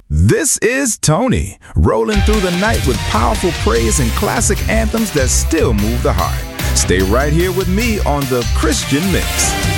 This is Tony, rolling through the night with powerful praise and classic anthems that still move the heart. Stay right here with me on the Christian Mix.